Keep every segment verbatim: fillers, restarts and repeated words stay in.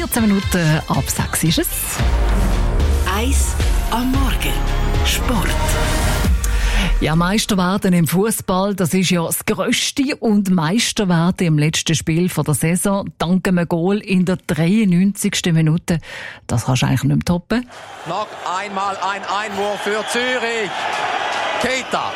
vierzehn Minuten ab sechs ist es. Eis am Morgen. Sport. Ja, Meister werden im Fußball, das ist ja das Grösste. Und Meister werden im letzten Spiel von der Saison dank einem Goal in der dreiundneunzigsten Minute. Das kannst du eigentlich nicht mehr toppen. Noch einmal ein Einwurf für Zürich. Keita.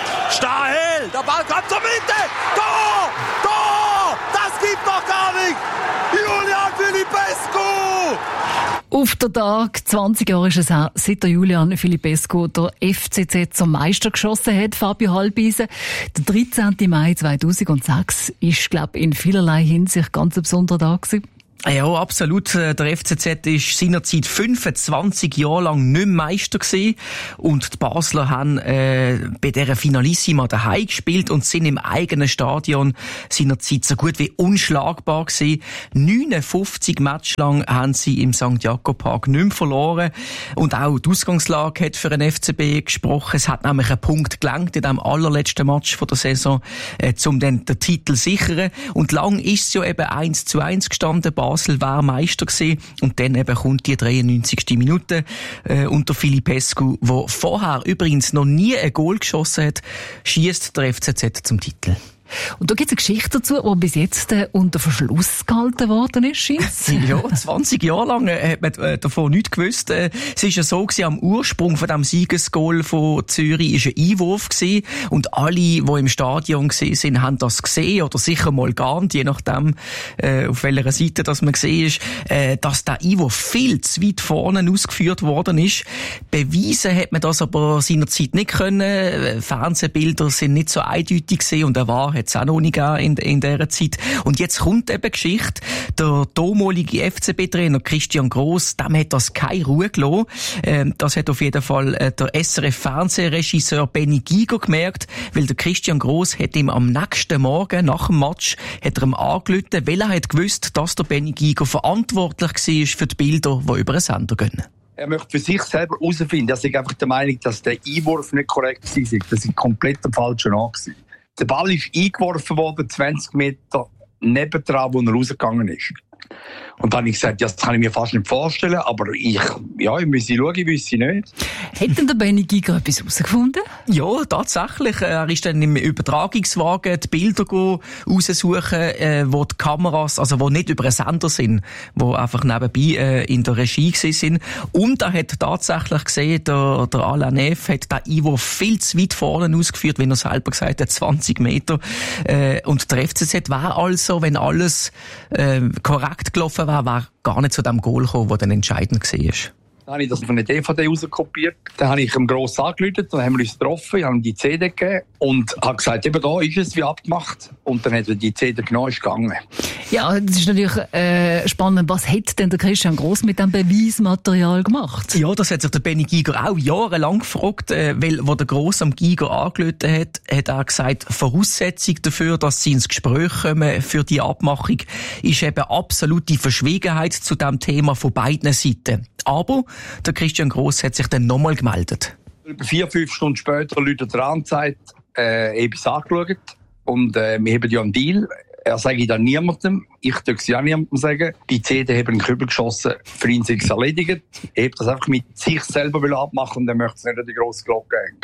Stahel. Der Ball kommt zur Mitte. Tor! Tor! Das gibt doch gar nicht. Julian Filipescu. Auf der Tag, zwanzig Jahre ist es her, seit der Julian Filipescu der F C Z zum Meister geschossen hat, Fabio Halbisen. Der dreizehnten Mai zweitausendsechs ist, glaube ich, in vielerlei Hinsicht ganz ein besonderer Tag gewesen. Ja, absolut. Der F C Z ist seinerzeit fünfundzwanzig Jahre lang nicht mehr Meister gewesen. Und die Basler haben äh, bei dieser Finalissima daheim gespielt und sind im eigenen Stadion seinerzeit so gut wie unschlagbar gewesen. neunundfünfzig Matches lang haben sie im Sankt Jakob Park nicht mehr verloren. Und auch die Ausgangslage hat für den F C B gesprochen. Es hat nämlich einen Punkt gelangt in dem allerletzten Match von der Saison, äh, um dann den Titel zu sichern. Und lang ist es ja eben eins zu eins gestanden. Basel war Meister gewesen. Und dann eben kommt die dreiundneunzigste Minute äh, unter Filipescu, der vorher übrigens noch nie ein Goal geschossen hat, schießt der F C Z zum Titel. Und da gibt es eine Geschichte dazu, die bis jetzt äh, unter Verschluss gehalten worden ist, scheint's? Ja, zwanzig Jahre lang äh, hat man äh, davon nichts gewusst. Äh, es ist ja so gewesen, am Ursprung von dem Siegesgoal von Zürich ist ein Einwurf gewesen. Und alle, die im Stadion gewesen sind, haben das gesehen oder sicher mal geahnt, je nachdem, äh, auf welcher Seite das man gesehen ist, äh, dass der Einwurf viel zu weit vorne ausgeführt worden ist. Beweisen hat man das aber seinerzeit nicht können. Fernsehbilder sind nicht so eindeutig gewesen und er war hat es auch noch nicht in, in dieser Zeit. Und jetzt kommt eben Geschichte. Der damalige F C B-Trainer Christian Gross, dem hat das keine Ruhe gelassen. Ähm, das hat auf jeden Fall äh, der S R F-Fernsehregisseur Benny Giger gemerkt, weil der Christian Gross hat ihm am nächsten Morgen, nach dem Match, hat er ihm angerufen, weil er hat gewusst, dass der Benny Giger verantwortlich war für die Bilder, die über den Sender gehen. Er möchte für sich selber herausfinden. Er ist einfach der Meinung, dass der Einwurf nicht korrekt war. Das war komplett der falsche Nachsehen. Der Ball ist eingeworfen worden, zwanzig Meter nebendran, wo er rausgegangen ist. Und dann habe ich gesagt, ja, das kann ich mir fast nicht vorstellen, aber ich, ja, ich müsse schauen, ich wüsste nicht. Hat denn der Benny Giger etwas herausgefunden? Ja, tatsächlich. Er ist dann im Übertragungswagen die Bilder raussuchen, äh, wo die Kameras, also wo nicht über einen Sender sind, wo einfach nebenbei äh, in der Regie sind. Und er hat tatsächlich gesehen, der, der Alain Neff hat den Einwurf viel zu weit vorne ausgeführt, wie er selber gesagt hat, zwanzig Meter. Äh, und der F C Z war also, wenn alles äh, korrekt gelaufen war, war gar nicht zu dem Goal gekommen, das dann entscheidend war. Dann habe ich das von der D V D rauskopiert. Dann habe ich ihm gross angerufen, dann haben wir uns getroffen, ich habe ihm die C D gegeben und habe gesagt, eben da ist es wie abgemacht. Und dann hat er die C D genommen, ist gegangen. Ja, das ist natürlich äh, spannend. Was hat denn der Christian Gross mit dem Beweismaterial gemacht? Ja, das hat sich der Benny Giger auch jahrelang gefragt, äh, weil, wo der Gross am Giger angerufen hat, hat er gesagt, Voraussetzung dafür, dass sie ins Gespräch kommen für die Abmachung, ist eben absolute Verschwiegenheit zu dem Thema von beiden Seiten. Aber der Christian Gross hat sich dann nochmal gemeldet. Vier, fünf Stunden später läutet er an und sagt, äh, ich habe es angeschaut und äh, wir haben ja einen Deal. Er sage dann niemandem, ich darf es ja niemandem sagen. Die C D haben einen Kübel geschossen, für ihn ist es erledigt. Er hat das einfach mit sich selber abmachen und er möchte es nicht an die grosse Glocke hängen.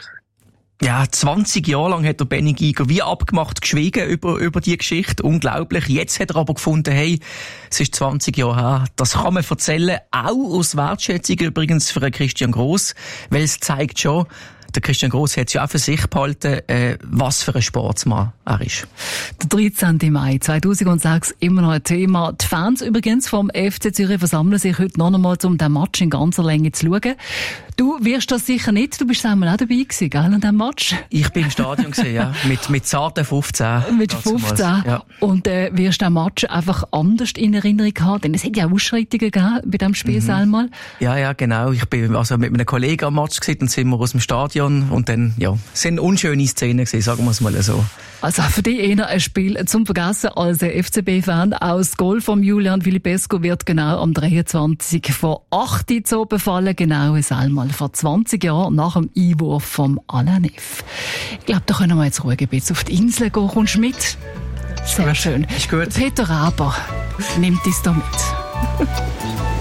Ja, zwanzig Jahre lang hat der Benny Giger wie abgemacht geschwiegen über, über die Geschichte. Unglaublich. Jetzt hat er aber gefunden, hey, es ist zwanzig Jahre her. Das kann man erzählen. Auch aus Wertschätzung übrigens für Christian Gross. Weil es zeigt schon, der Christian Gross hat es ja auch für sich behalten, äh, was für ein Sportsmann er ist. Der dreizehnten Mai zweitausendsechs, immer noch ein Thema. Die Fans übrigens vom F C Zürich versammeln sich heute noch einmal, um den Match in ganzer Länge zu schauen. Du wirst das sicher nicht, du bist einmal auch dabei gewesen, gell, an diesem Match? Ich bin im Stadion gewesen, ja, mit, mit zarten fünfzehn. Mit fünfzehn. Ja. Und äh, wirst den Match einfach anders in Erinnerung haben, denn es hat ja auch Ausschreitungen gegeben bei diesem Spiel mhm. einmal. Ja, ja, genau. Ich bin also mit einem Kollegen am Match gewesen, dann sind wir aus dem Stadion und dann, ja, es sind unschöne Szenen gewesen, sagen wir es mal so. Also für dich eher ein Spiel zum Vergessen als F C B-Fan. Auch das Goal von Julian Filipescu wird genau am dreiundzwanzigsten vor acht Uhr zu befallen, genau es einmal vor zwanzig Jahren nach dem Einwurf vom Alain Neff. Ich glaube, da können wir jetzt ruhig ein bisschen auf die Insel gehen. Kommst du mit? Sehr schön. Ist gut. Peter Raber nimmt uns da mit.